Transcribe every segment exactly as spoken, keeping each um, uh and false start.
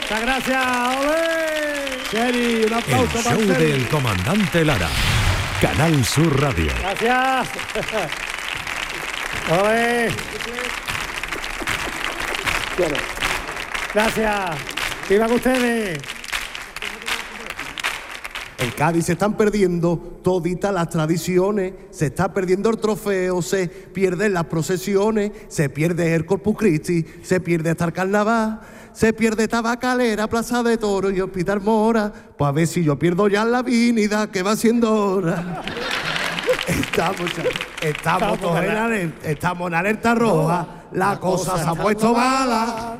Muchas gracias, ole. Sherry, un aplauso El para show Sherry. del comandante Lara. Canal Sur Radio. Gracias. Ole. Gracias. Vivan ustedes. En Cádiz se están perdiendo toditas las tradiciones, se está perdiendo el trofeo, se pierden las procesiones, se pierde el Corpus Christi, se pierde hasta el carnaval, se pierde Tabacalera, Plaza de Toro y Hospital Mora. Pues a ver si yo pierdo ya la divinidad que va siendo hora. Estamos, estamos, todos en alerta, estamos en alerta roja, la cosa se ha puesto mala.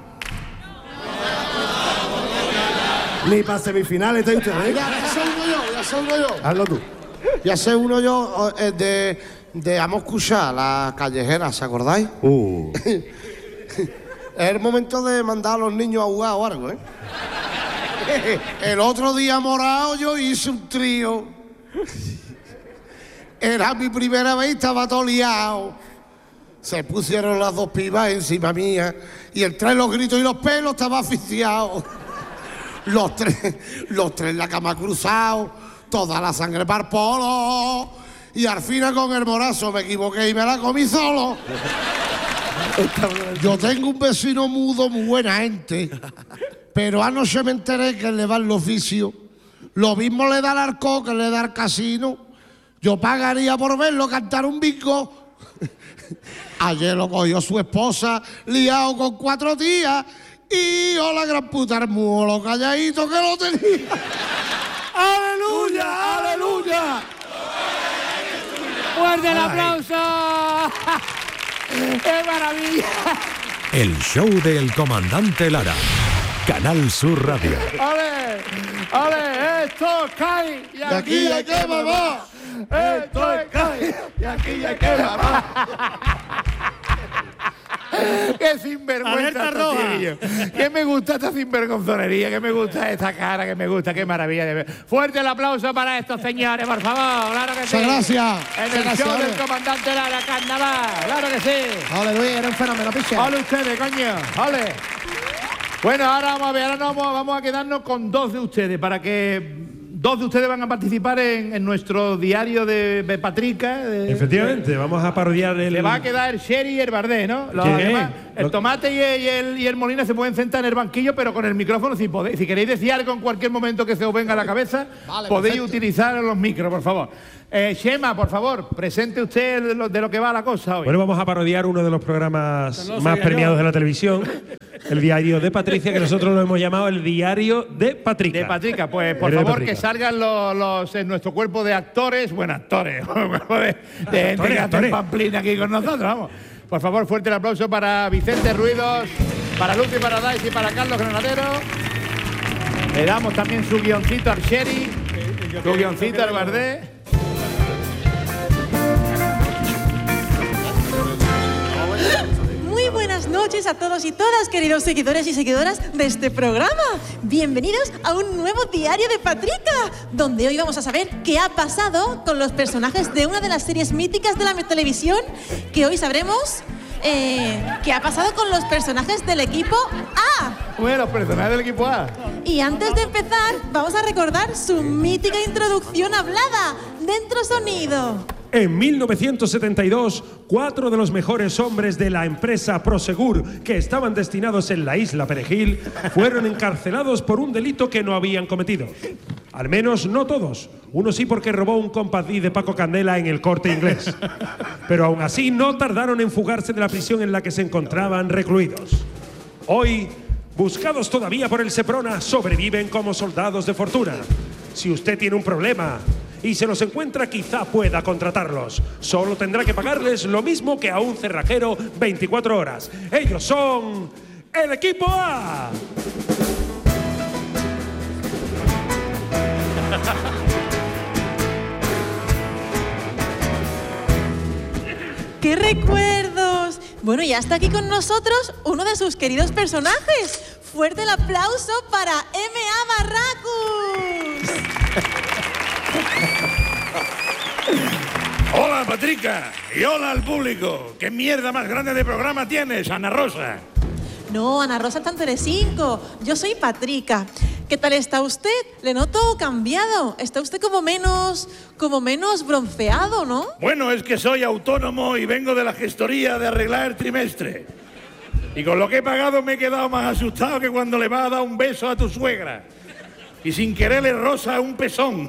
Ni para semifinales está usted, ¿eh? Ya, ya sé uno yo, ya sé uno yo. Hazlo tú. Ya sé uno yo eh, de, de Amos Cuchá, la callejera, ¿se acordáis? Uh. Es el momento de mandar a los niños a jugar o algo, ¿eh? El otro día morado yo hice un trío. Era mi primera vez y estaba todo liado. Se pusieron las dos pibas encima mía y entre los gritos y los pelos estaba asfixiado. Los tres, los tres en la cama cruzados, toda la sangre para el polo. Y al final con el morazo me equivoqué y me la comí solo. Yo tengo un vecino mudo, muy buena gente, pero anoche me enteré que le va el oficio. Lo mismo le da al arco que le da al casino. Yo pagaría por verlo cantar un bingo. Ayer lo cogió su esposa, liado con cuatro tías. Y hola gran puta hermudo, lo calladito que lo tenía. ¡Aleluya! ¡Aleluya! ¡Fuerte el aplauso! ¡Qué maravilla! El show del comandante Lara. Canal Sur Radio. ¡Ale! ¡Ale! ¡Esto cae! ¡Y aquí hay que mamar! ¡Esto es cae! ¡Y aquí hay que mamar! ¡Qué sinvergüenza! Alerta roja. Chiquillo. ¡Que me gusta esta sinvergonzonería! ¡Que me gusta esta cara! ¡Que me gusta! ¡Qué maravilla! De ver! ¡Fuerte el aplauso para estos señores, por favor! ¡Claro que sí! Muchas gracias. En el Muchas show gracias, del comandante Lara, carnaval. ¡Claro que sí! Ole, Luis, era un fenómeno, picha. ¡Ole ustedes, coño! ¡Ole! Bueno, ahora vamos a ver, ahora nos vamos, vamos a quedarnos con dos de ustedes para que dos de ustedes van a participar en, en nuestro diario de, de Patrica. De, Efectivamente, de, vamos a parodiar el... Le va a quedar el Sherry y el Bardé, ¿no? Los ¿Qué? demás, el Lo- Tomate y el, y, el, y el Molina se pueden sentar en el banquillo, pero con el micrófono si podéis. Si queréis decir algo en cualquier momento que se os venga a la cabeza, Vale, podéis perfecto. utilizar los micros, por favor. Eh, Chema, por favor, presente usted de lo, de lo que va la cosa hoy. Bueno, vamos a parodiar uno de los programas No más soy premiados yo. de la televisión, el diario de Patricia, que nosotros lo hemos llamado el diario de Patricia. De Patrica, pues por Diario de favor Patrica. que salgan los, los en nuestro cuerpo de actores, bueno, actores, cuerpo de, de gente Actores, que hace actores. pamplina aquí con nosotros, vamos. Por favor, fuerte el aplauso para Vicente Ruidos, para Lucy Paradise y para Carlos Granadero. Le damos también su guioncito al Sherry, su guioncito al Bardé. Muy buenas noches a todos y todas, queridos seguidores y seguidoras de este programa. Bienvenidos a un nuevo diario de Patrica, donde hoy vamos a saber qué ha pasado con los personajes de una de las series míticas de la televisión, que hoy sabremos eh, qué ha pasado con los personajes del equipo A. Bueno, los personajes del equipo A. Y antes de empezar, vamos a recordar su mítica introducción hablada. Dentro sonido. En mil novecientos setenta y dos, cuatro de los mejores hombres de la empresa Prosegur, que estaban destinados en la isla Perejil, fueron encarcelados por un delito que no habían cometido. Al menos no todos. Uno sí, porque robó un compadrí de Paco Candela en el Corte Inglés. Pero aún así no tardaron en fugarse de la prisión en la que se encontraban recluidos. Hoy, buscados todavía por el Seprona, sobreviven como soldados de fortuna. Si usted tiene un problema y se los encuentra, quizá pueda contratarlos. Solo tendrá que pagarles lo mismo que a un cerrajero veinticuatro horas. Ellos son el equipo A. ¡Qué recuerdos! Bueno, y hasta aquí con nosotros uno de sus queridos personajes. Fuerte el aplauso para M A Barracus. Hola, Patrica, y hola al público. ¿Qué mierda más grande de programa tienes, Ana Rosa? no, Ana Rosa está en Telecinco. Yo soy Patrica. ¿Qué tal está usted? Le noto cambiado. Está usted como menos, como menos bronceado, ¿no? Bueno, es que soy autónomo y vengo de la gestoría de arreglar el trimestre. Y con lo que he pagado me he quedado más asustado que cuando le vas a dar un beso a tu suegra. Y sin querer le roza un pezón.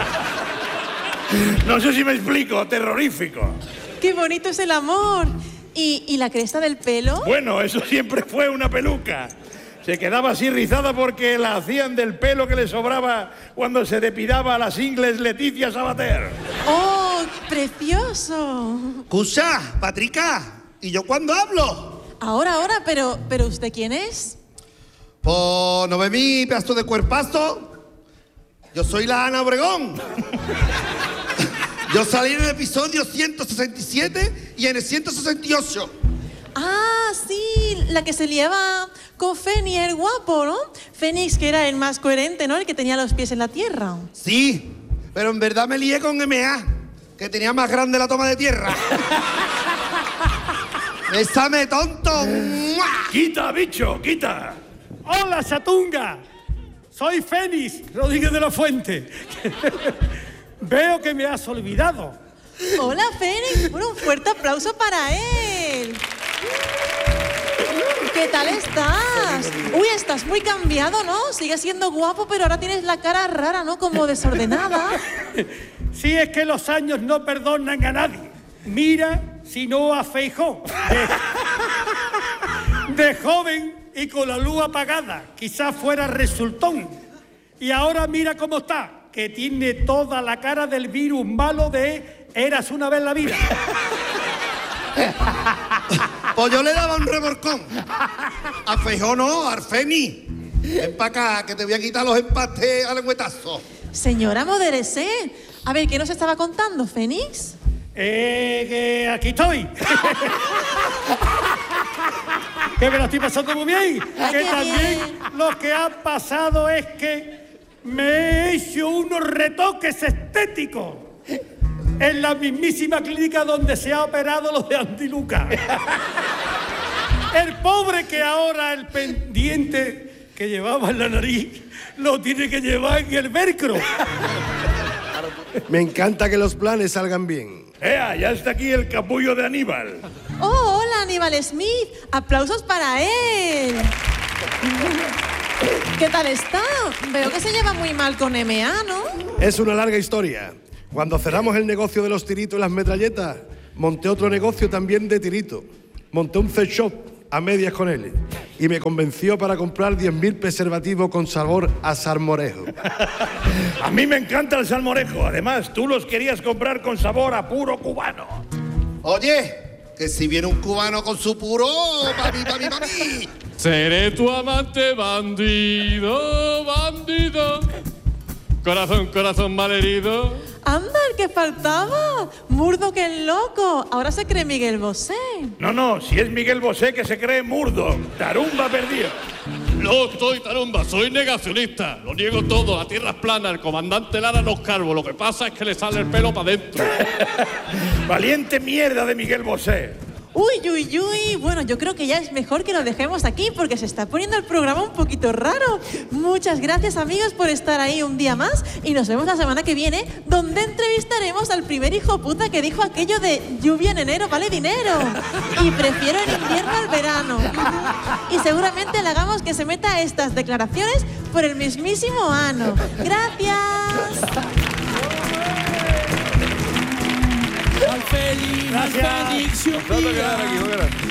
No sé si me explico, terrorífico. ¡Qué bonito es el amor! ¿Y, y la cresta del pelo? Bueno, eso siempre fue una peluca. Se quedaba así rizada porque la hacían del pelo que le sobraba cuando se depilaba a las ingles Leticia Sabater. ¡Oh, precioso! Escucha, Patrica, ¿y yo cuándo hablo? Ahora, ahora, pero, pero ¿usted quién es? Pues, ¿no ve mi pedazo de cuerpazo? Yo soy la Ana Obregón. Yo salí en el episodio ciento sesenta y siete y en el ciento sesenta y ocho. Ah, sí, la que se liaba con Fénix, el guapo, ¿no? Fénix, que era el más coherente, ¿no? El que tenía los pies en la tierra. Sí, pero en verdad me lié con M A, que tenía más grande la toma de tierra. ¡Bésame, tonto! ¡Mua! ¡Quita, bicho, quita! ¡Hola, Satunga! Soy Fénix Rodríguez de la Fuente. Veo que me has olvidado. Hola, Fénix. Bueno, un fuerte aplauso para él. ¿Qué tal estás? Uy, estás muy cambiado, ¿no? Sigues siendo guapo, pero ahora tienes la cara rara, ¿no? Como desordenada. Sí, es que los años no perdonan a nadie. Mira, si no a Feijóo. De, de joven y con la luz apagada, quizás fuera resultón. Y ahora mira cómo está, que tiene toda la cara del virus malo de eras una vez la vida. Pues yo le daba un remorcón. A Feijóo no, a Arfeni. Ven para acá, que te voy a quitar los empastes al lengüetazo. Señora, modérese. A ver, ¿qué nos estaba contando, Fénix? Eh, que aquí estoy. Que me lo estoy pasando muy bien. Ay, Que qué también bien. lo que ha pasado es que me he hecho unos retoques estéticos en la mismísima clínica donde se ha operado los de Antiluca. El pobre que ahora el pendiente que llevaba en la nariz lo tiene que llevar en el velcro. Me encanta que los planes salgan bien. ¡Ea, ya está aquí el capullo de Aníbal! Oh, hola, Aníbal Smith. Aplausos para él. ¿Qué tal está? Veo que se lleva muy mal con M A, ¿no? Es una larga historia. Cuando cerramos el negocio de los tiritos y las metralletas, monté otro negocio también de tirito. Monté un sex shop a medias con él y me convenció para comprar diez mil preservativos con sabor a salmorejo. A mí me encanta el salmorejo. Además, tú los querías comprar con sabor a puro cubano. Oye, que si viene un cubano con su puro, papi, papi, papi. Seré tu amante, bandido, bandido. Corazón, corazón malherido. Anda, el que faltaba. Murdo que el loco. Ahora se cree Miguel Bosé. No, no, si es Miguel Bosé que se cree Murdo. Tarumba perdido. No soy tarumba, soy negacionista. Lo niego todo, la tierra es plana, el comandante Lara no es calvo. Lo que pasa es que le sale el pelo para adentro. Valiente mierda de Miguel Bosé. Uy, uy, uy. Bueno, yo creo que ya es mejor que lo dejemos aquí porque se está poniendo el programa un poquito raro. Muchas gracias, amigos, por estar ahí un día más y nos vemos la semana que viene, donde entrevistaremos al primer hijo puta que dijo aquello de lluvia en enero vale dinero y prefiero el invierno al verano. Y seguramente le hagamos que se meta estas declaraciones por el mismísimo ano. Gracias. Al Félix, al Félix, Nosotros quedar aquí, fuera.